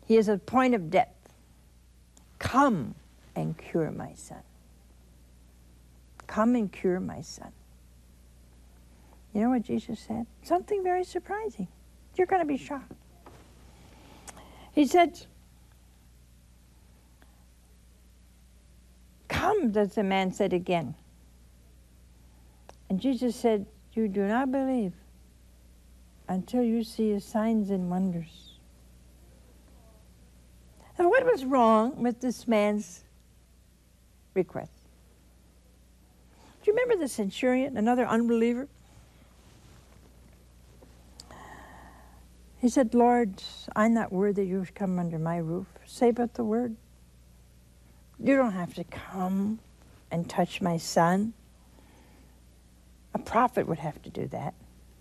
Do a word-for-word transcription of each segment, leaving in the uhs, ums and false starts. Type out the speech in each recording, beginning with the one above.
He is at the point of death. Come and cure my son. Come and cure my son. You know what Jesus said? Something very surprising. You're going to be shocked. He said, come, does the man said again. And Jesus said, you do not believe until you see his signs and wonders. Now, what was wrong with this man's request? Do you remember the centurion, another unbeliever? He said, Lord, I'm not worthy you should come under my roof. Say but the word. You don't have to come and touch my son. A prophet would have to do that.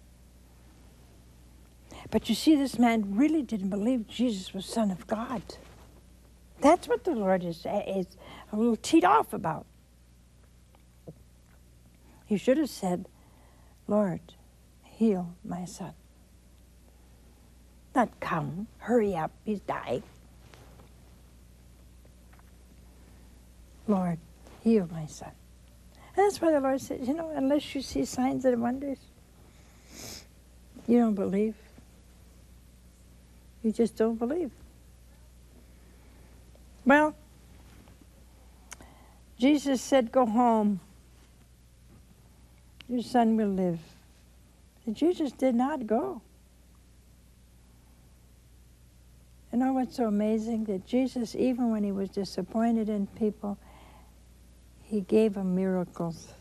But you see, this man really didn't believe Jesus was Son of God. That's what the Lord is, is a little teed off about. He should have said, Lord, heal my son. Not come, hurry up, he's dying. Lord, heal my son. And that's why the Lord said, you know, unless you see signs and wonders, you don't believe. You just don't believe. Well, Jesus said, go home. Your son will live. And Jesus did not go. You know what's so amazing? That Jesus, even when he was disappointed in people, he gave them miracles.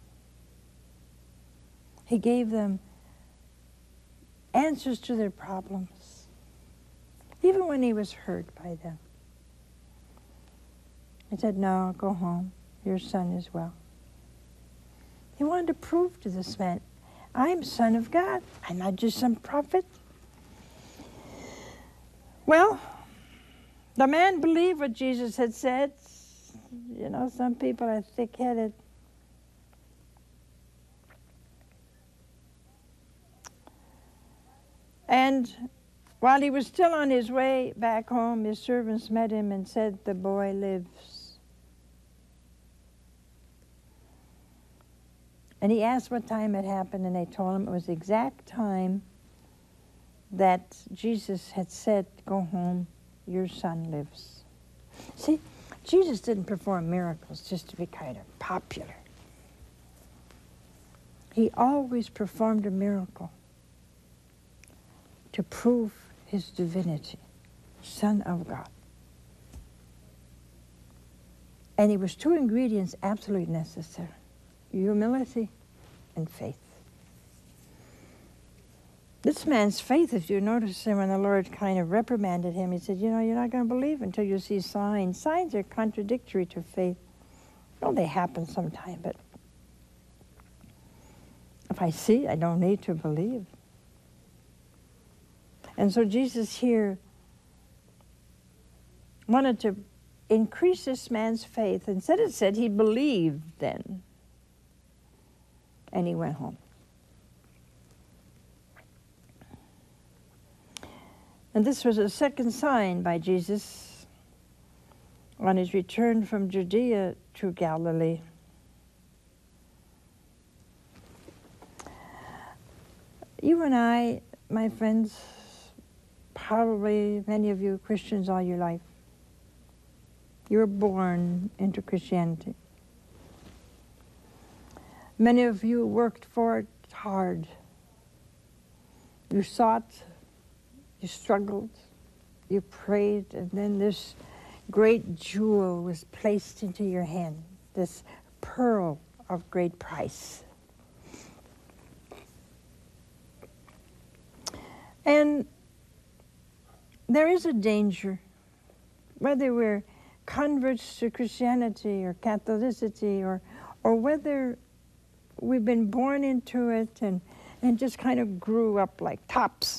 He gave them answers to their problems, even when he was hurt by them. He said, no, go home. Your son is well. He wanted to prove to this man, I'm Son of God. I'm not just some prophet. Well, the man believed what Jesus had said. You know, some people are thick-headed. And while he was still on his way back home, his servants met him and said, the boy lives. And he asked what time it happened, and they told him it was the exact time that Jesus had said, go home, your son lives. See, Jesus didn't perform miracles just to be kind of popular. He always performed a miracle to prove his divinity, Son of God. And he was two ingredients absolutely necessary: humility and faith. This man's faith, if you notice him when the Lord kind of reprimanded him, he said, you know, you're not going to believe until you see signs. Signs are contradictory to faith. Well, they happen sometime, but if I see, I don't need to believe. And so Jesus here wanted to increase this man's faith. Instead it said he believed then. And he went home. And this was a second sign by Jesus on his return from Judea to Galilee. You and I, my friends, probably many of you Christians all your life, you were born into Christianity. Many of you worked for it hard. You sought, you struggled, you prayed, and then this great jewel was placed into your hand, this pearl of great price. And there is a danger, whether we're converts to Christianity or Catholicity, or or whether we've been born into it and, and just kind of grew up like tops.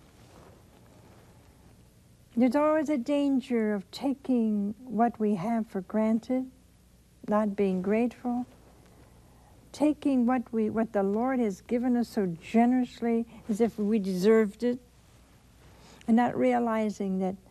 There's always a danger of taking what we have for granted, not being grateful, taking what we what the Lord has given us so generously as if we deserved it, and not realizing that